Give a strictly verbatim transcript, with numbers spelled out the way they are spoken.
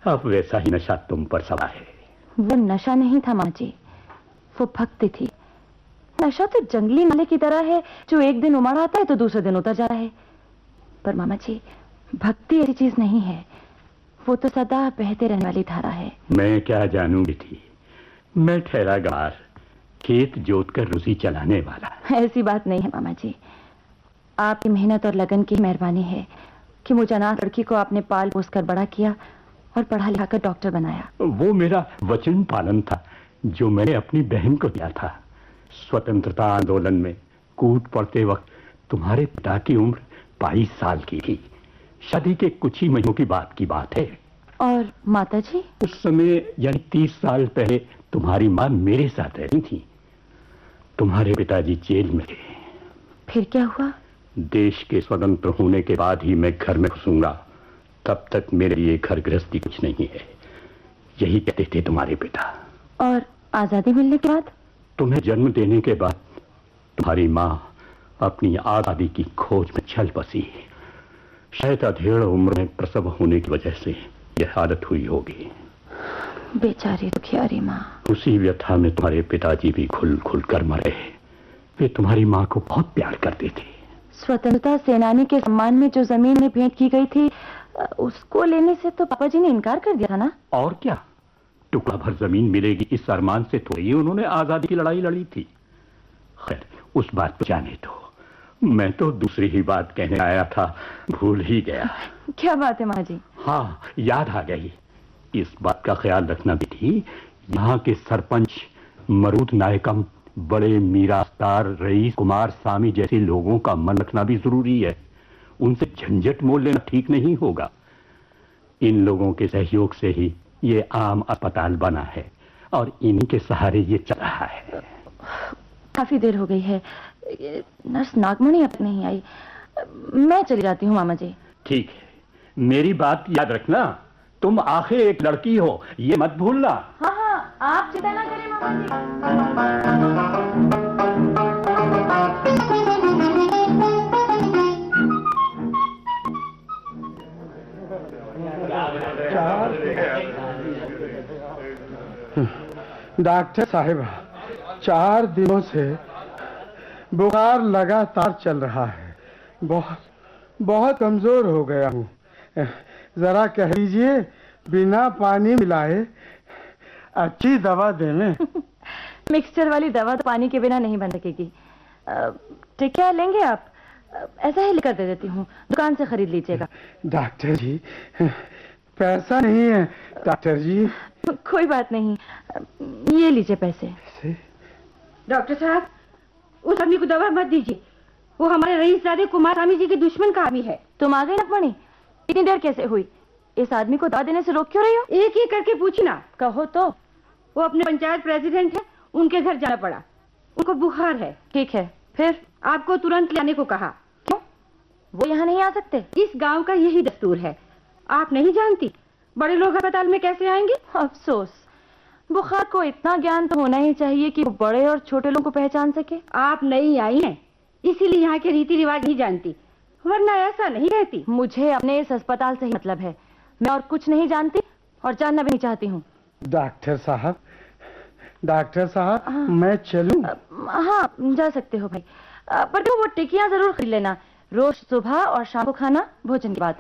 अब वैसा ही नशा तुम पर सवार है। वो नशा नहीं था माँ जी, वो भक्ति थी। नशा तो जंगली नाले की तरह है जो एक दिन उमड़ आता है तो दूसरे दिन उतर जाता है। पर मामा जी, भक्ति ऐसी चीज नहीं है, वो तो सदा बहते रहने वाली धारा है। मैं क्या जानूंगी थी, मैं ठहरा गवार, खेत जोत कर रोजी चलाने वाला। ऐसी बात नहीं है मामा जी, आपकी मेहनत और लगन की मेहरबानी है कि मुझे अनाथ लड़की को आपने पाल पोस कर बड़ा किया और पढ़ा लिखा कर डॉक्टर बनाया। वो मेरा वचन पालन था जो मैंने अपनी बहन को दिया था। स्वतंत्रता आंदोलन में कूद पड़ते वक्त तुम्हारे पिता की उम्र बाईस साल की थी। शादी के कुछ ही महीनों की बात की बात है। और माता जी? उस समय यानी तीस साल पहले तुम्हारी माँ मेरे साथ रहती थी। तुम्हारे पिताजी जेल में थे। फिर क्या हुआ? देश के स्वतंत्र होने के बाद ही मैं घर में घुसूंगा, तब तक मेरे लिए घर गृहस्थी कुछ नहीं है, यही कहते थे तुम्हारे पिता। और आजादी मिलने के बाद? तुम्हें जन्म देने के बाद तुम्हारी माँ अपनी आजादी की खोज में चल बसी। शायद अधेड़ उम्र में प्रसव होने की वजह से यह हालत हुई होगी। बेचारी दुखियारी माँ। उसी व्यथा में तुम्हारे पिताजी भी खुल खुल कर मरे। वे तुम्हारी माँ को बहुत प्यार करते थे। स्वतंत्रता सेनानी के सम्मान में जो जमीन में भेंट की गई थी, उसको लेने से तो पापा जी ने इनकार कर दिया था ना? और क्या, टुकड़ा भर जमीन मिलेगी इस अरमान से थोड़ी उन्होंने आजादी की लड़ाई लड़ी थी। खैर, उस बात को जाने दो, मैं तो दूसरी ही बात कहने आया था, भूल ही गया। क्या बात है माँ जी? हाँ, याद आ गई। इस बात का ख्याल रखना भी थी, यहाँ के सरपंच मरूद नायकम, बड़े मीरासदार रईस कुमार स्वामी जैसे लोगों का मन रखना भी जरूरी है। उनसे झंझट मोल लेना ठीक नहीं होगा। इन लोगों के सहयोग से ही ये आम अस्पताल बना है और इन्हीं के सहारे ये चल रहा है। काफी देर हो गई है, नर्स नागमणि अब नहीं आई, मैं चली जाती हूँ मामा जी। ठीक है, मेरी बात याद रखना, तुम आखिर एक लड़की हो, ये मत भूलना। हाँ हाँ, आप चिंता ना करें मामा जी। डॉक्टर साहिबा, चार दिनों से बुखार लगातार चल रहा है। बहुत बहुत कमजोर हो गया हूँ। जरा कह दीजिए, बिना पानी मिलाए अच्छी दवा देने। मिक्सचर वाली दवा तो पानी के बिना नहीं बन सकेगी। टिकिया लेंगे आप? ऐसा ही लेकर दे देती हूँ, दुकान से खरीद लीजिएगा। डॉक्टर जी, पैसा नहीं है डॉक्टर जी। कोई बात नहीं, ये लीजिए पैसे। डॉक्टर साहब, उस आदमी को दवा मत दीजिए, वो हमारे रईसजादे कुमार स्वामी जी के दुश्मन का आदमी है। तुम आ गई नागमणि, इतनी देर कैसे हुई? इस आदमी को दवा देने से रोक क्यों रही हो? एक एक करके पूछना। कहो तो। वो अपने पंचायत प्रेसिडेंट है, उनके घर जाना पड़ा, उनको बुखार है। ठीक है, फिर? आपको तुरंत लाने को कहा। क्यों? वो यहाँ नहीं आ सकते? इस गांव का यही दस्तूर है, आप नहीं जानती? बड़े लोग अस्पताल में कैसे आएंगे? अफसोस, बुखार को इतना ज्ञान तो होना ही चाहिए कि वो बड़े और छोटे लोगों को पहचान सके। आप नई आई हैं, इसीलिए यहाँ के रीति रिवाज नहीं जानती, वरना ऐसा नहीं रहती। मुझे अपने इस अस्पताल से ही मतलब है, मैं और कुछ नहीं जानती और जानना भी नहीं चाहती हूँ। डॉक्टर साहब, डॉक्टर साहब, मैं चलूं? हाँ, जा सकते हो भाई, पर वो टिकियां जरूर खरीद लेना, रोज सुबह और शाम को खाना, भोजन के बाद।